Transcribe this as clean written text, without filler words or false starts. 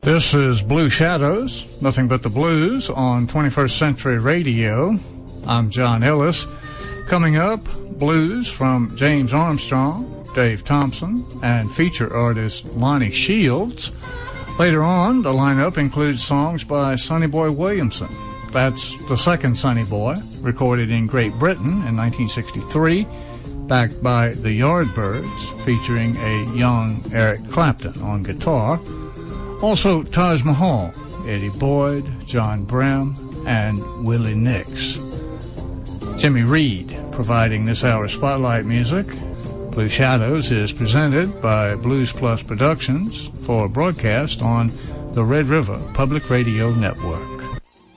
This is Blue Shadows, nothing but the blues on 21st Century Radio. I'm John Ellis. Coming up, blues from James Armstrong, Dave Thompson, and feature artist Lonnie Shields. Later on, the lineup includes songs by Sonny Boy Williamson. That's the second Sonny Boy, recorded in Great Britain in 1963, backed by the Yardbirds, featuring a young Eric Clapton on guitar. Also, Taj Mahal, Eddie Boyd, John Brehm, and Willie Nix. Jimmy Reed providing this hour's spotlight music. Blue Shadows is presented by Blues Plus Productions for broadcast on the Red River Public Radio Network.